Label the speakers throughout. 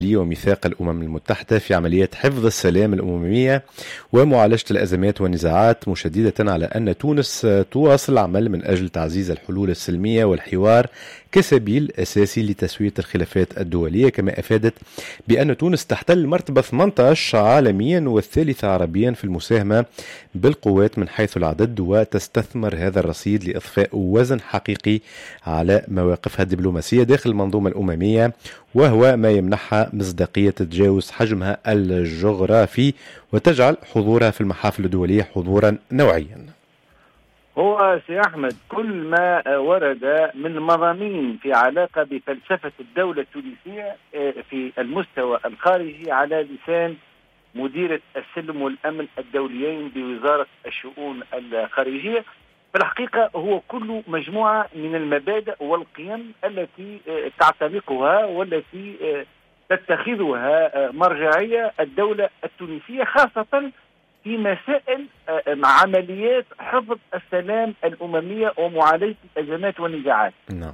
Speaker 1: وميثاق الأمم المتحدة في عمليات حفظ السلام الأممية ومعالجة الأزمات والنزاعات، مشددة على أن تونس تواصل العمل من أجل تعزيز الحلول السلمية والحوار كسبيل أساسي لتسوية الخلافات الدولية. كما أفادت بأن تونس تحتل مرتبة 18 عالميا والثالثة عربيا في المساهمة بالقوات من حيث العدد، وتستثمر هذا الرصيد لإضفاء وزن حقيقي على مواقفها الدبلوماسية داخل المنظومة الأممية، وهو ما يمنحها مصداقية تتجاوز حجمها الجغرافي وتجعل حضورها في المحافل الدولية حضورا نوعيا.
Speaker 2: هو سي أحمد، كل ما ورد من مضامين في علاقة بفلسفة الدولة التونسية في المستوى الخارجي على لسان مديرة السلم والأمن الدوليين بوزارة الشؤون الخارجية، في الحقيقة هو كل مجموعة من المبادئ والقيم التي تعتنقها والتي تتخذها مرجعية الدولة التونسية، خاصة في مسائل مع عمليات حفظ السلام الأممية ومعالجة الأزمات والنزاعات.
Speaker 1: نعم.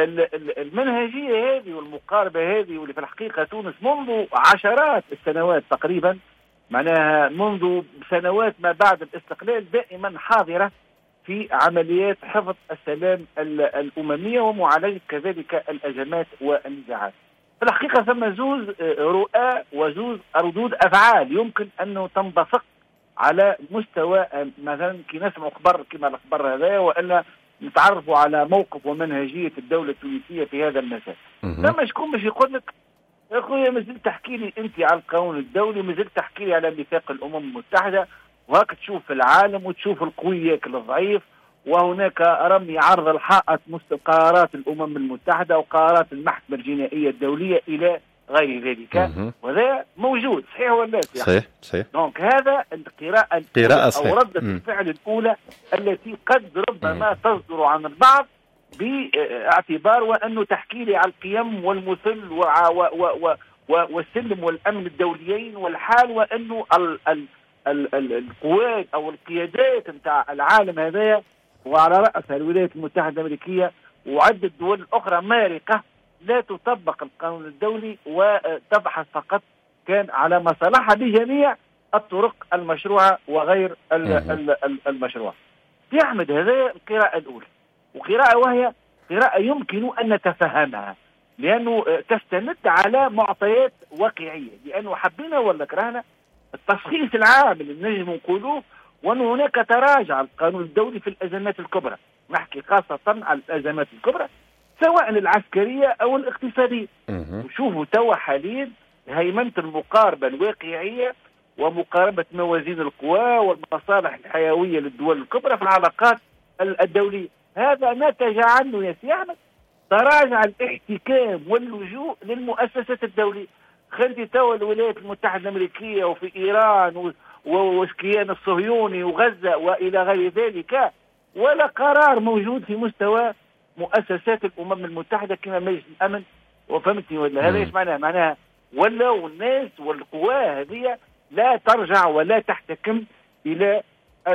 Speaker 2: المنهجية هذه والمقاربة هذه، واللي في الحقيقة تونس منذ عشرات السنوات تقريبا، معناها منذ سنوات ما بعد الاستقلال، دائما حاضرة في عمليات حفظ السلام الأممية ومعالجة كذلك الأزمات والنزاعات. في الحقيقة ثم زوز رؤى وزوز ردود أفعال يمكن أنه تنبثق على مستوى مثلا كي نسمع أخبار كما الأخبار هذا، وأن نتعرفوا على موقف ومنهجية الدولة التونسية في هذا المسار. ثم شكون باش يقول لك يا أخويا مازلت تحكي لي أنت على القانون الدولي، مازلت تحكي لي على ميثاق الأمم المتحدة، وهاك تشوف في العالم وتشوف القوي ياكل الضعيف، وهناك رمي عرض الحائط قرارات الأمم المتحدة وقرارات المحكمة الجنائية الدولية إلى غير ذلك. وهذا موجود، صحيح ولا لا؟
Speaker 1: صحيح.
Speaker 2: دونك هذا القراءة أو ردة الفعل الأولى التي قد ربما تصدر عن البعض باعتبار وأنه تحكي لي على القيم والمثل والسلم والأمن الدوليين والحال، وأنه القوات أو القيادات نتاع العالم هذا وعلى رأسها الولايات المتحدة الأمريكية وعدة دول أخرى مارقة لا تطبق القانون الدولي وتبحث فقط كان على مصالحها بجميع الطرق المشروعة وغير المشروعة. يا أحمد، هذا القراءة الأولى، وقراءة وهي قراءة يمكن أن نتفهمها لأنه تستند على معطيات واقعية، لأنه حبينا ولا كرهنا التشخيص العام اللي نجم نقولوه وأن هناك تراجع القانون الدولي في الأزمات الكبرى، نحكي خاصة على الأزمات الكبرى سواء العسكرية أو الاقتصادية. وشوفوا توا حاليا هيمنة المقاربة الواقعية ومقاربة موازين القوى والمصالح الحيوية للدول الكبرى في العلاقات الدولية، هذا نتج عنه يا سي أحمد تراجع الاحتكام واللجوء للمؤسسات الدولية. خلتي توا الولايات المتحدة الأمريكية وفي إيران والكيان الصهيوني وغزة وإلى غير ذلك، ولا قرار موجود في مستوى مؤسسات الأمم المتحدة كما مجلس الأمن. وفهمتني ولا؟ هذا ايش معناه؟ معناها ولا والناس والقوى هذه لا ترجع ولا تحتكم إلى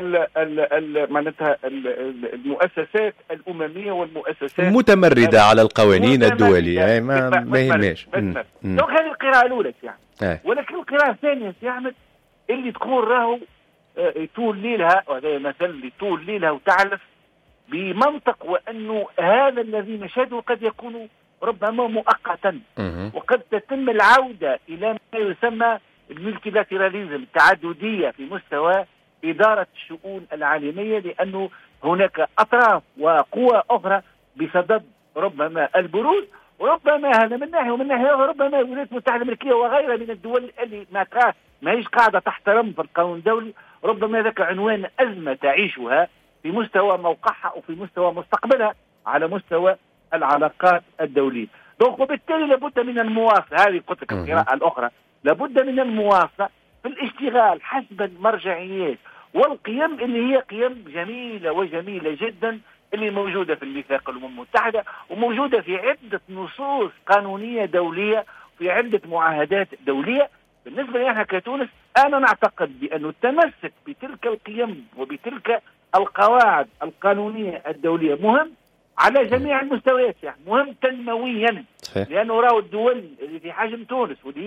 Speaker 2: معناتها المؤسسات الأممية والمؤسسات
Speaker 1: المتمردة على القوانين الدولية، ما يهمش.
Speaker 2: دونك هذه القراءة الأولى يعني. ولكن القراءة الثانية يا أحمد اللي تكون راهو طول ليلها، وهذا مثل اللي طول ليلها وتعلف بمنطق وأنه هذا الذي نشهده قد يكون ربما مؤقتا، وقد تتم العودة إلى ما يسمى الملتيلاتراليزم، التعددية في مستوى إدارة الشؤون العالمية، لأنه هناك أطراف وقوى أخرى بصدد ربما البروز، وربما هذا من ناحية ومن ناحية ربما الولايات المتحدة الأمريكية وغيرها من الدول اللي ما هيش قاعدة تحترم في القانون الدولي، ربما ذاك عنوان أزمة تعيشها في مستوى موقعها وفي مستوى مستقبلها على مستوى العلاقات الدولية. دونك وبالتالي لابد من المواصلة، هذه قلت لك القراءة الأخرى، لابد من المواصلة في الاشتغال حسب المرجعيات والقيم اللي هي قيم جميلة وجميلة جدا اللي موجودة في الميثاق الأمم المتحدة وموجودة في عدة نصوص قانونية دولية في عدة معاهدات دولية. بالنسبة لنا كتونس أنا نعتقد بأن التمسك بتلك القيم وبتلك القواعد القانونية الدولية مهم، على جميع المستويات، يعني مهم تنمويا.
Speaker 1: صحيح.
Speaker 2: لأنه راهو الدول اللي في حجم تونس واللي